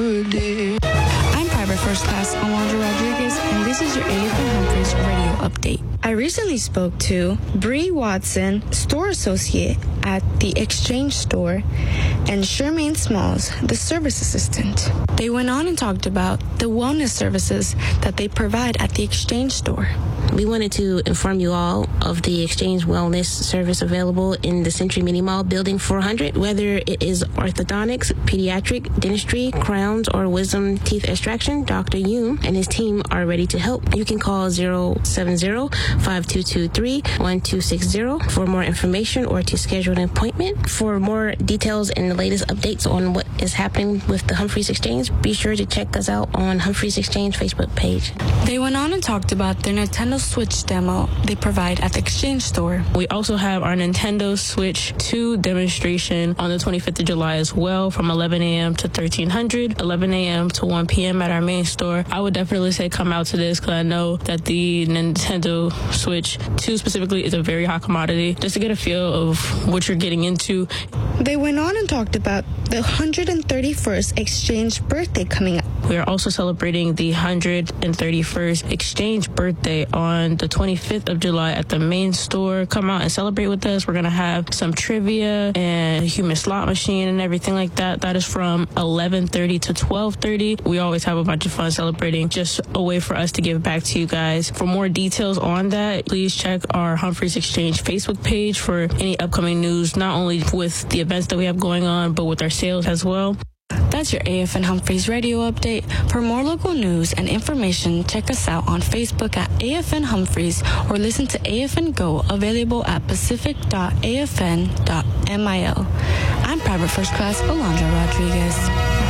good. I'm Private First Class Alondra Rodriguez, and this is your AFN Humphreys radio update. I recently spoke to Bree Watson, store associate at the Exchange store, and Charmaine Smalls, the service assistant. They went on and talked about the wellness services that they provide at the Exchange store. We wanted to inform you all of the Exchange Wellness service available in the Century Mini Mall Building 400, whether it is orthodontics, pediatric, dentistry, crowns, or wisdom teeth extraction. Dr. Yoon and his team are ready to help. You can call 070-5223-1260 for more information or to schedule an appointment. For more details and the latest updates on what is happening with the Humphreys Exchange, be sure to check us out on Humphreys Exchange Facebook page. They went on and talked about their Nintendo Switch demo they provide at the Exchange store. We also have our Nintendo Switch 2 demonstration on the 25th of July as well, from 11 a.m. to 1300, 11 a.m. to 1 p.m. at our main store. I would definitely say come out to this because I know that the Nintendo Switch 2 specifically is a very hot commodity, just to get a feel of what you're getting into. They went on and talked about the 131st Exchange birthday coming up. We are also celebrating the 131st Exchange birthday on the 25th of July at the main store. Come out and celebrate with us. We're going to have some trivia and a human slot machine and everything like that. That is from 11:30 to 12:30. We always have a bunch of fun celebrating, just a way for us to give back to you guys. For more details on that, please check our Humphreys Exchange Facebook page for any upcoming news, not only with the events that we have going on, but with our sales as well. That's your AFN Humphreys radio update. For more local news and information, check us out on Facebook at AFN Humphreys or listen to AFN Go, available at pacific.afn.mil. I'm Private First Class Alondra Rodriguez.